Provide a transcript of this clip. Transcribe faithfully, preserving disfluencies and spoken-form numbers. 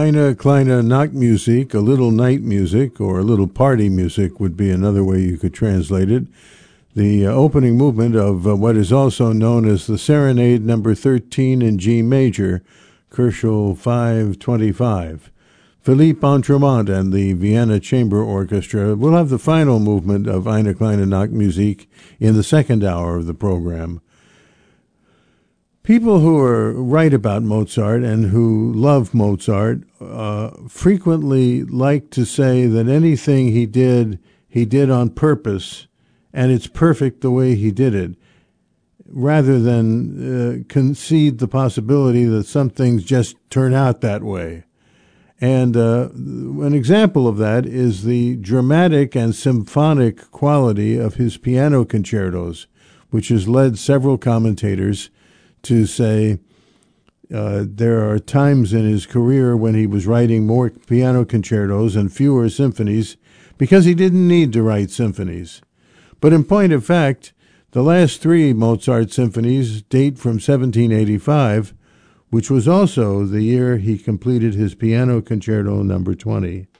Eine kleine Nachtmusik, a little night music, or a little party music would be another way you could translate it. The uh, opening movement of uh, what is also known as the Serenade Number thirteen in G major, Kochel five twenty-five. Philippe Entremont and the Vienna Chamber Orchestra will have the final movement of Eine kleine Nachtmusik in the second hour of the program. People who are right about Mozart and who love Mozart uh, frequently like to say that anything he did, he did on purpose, and it's perfect the way he did it, rather than uh, concede the possibility that some things just turn out that way. And uh, an example of that is the dramatic and symphonic quality of his piano concertos, which has led several commentators to say uh, there are times in his career when he was writing more piano concertos and fewer symphonies because he didn't need to write symphonies. But in point of fact, the last three Mozart symphonies date from seventeen eighty-five, which was also the year he completed his Piano Concerto number twenty.